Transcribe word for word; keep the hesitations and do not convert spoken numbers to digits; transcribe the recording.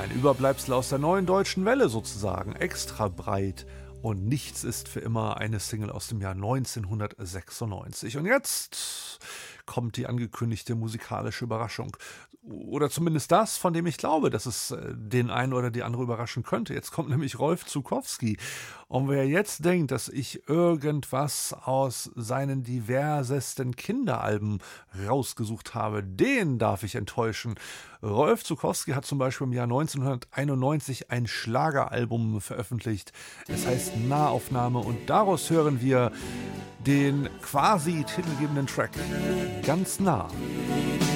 Ein Überbleibsel aus der neuen deutschen Welle sozusagen, extra breit. Und nichts ist für immer, eine Single aus dem Jahr neunzehnhundertsechsundneunzig. Und jetzt kommt die angekündigte musikalische Überraschung. Oder zumindest das, von dem ich glaube, dass es den einen oder die andere überraschen könnte. Jetzt kommt nämlich Rolf Zuckowski. Und wer jetzt denkt, dass ich irgendwas aus seinen diversesten Kinderalben rausgesucht habe, den darf ich enttäuschen. Rolf Zuckowski hat zum Beispiel im Jahr neunzehnhunderteinundneunzig ein Schlageralbum veröffentlicht. Es heißt Nahaufnahme und daraus hören wir den quasi titelgebenden Track Ganz nah.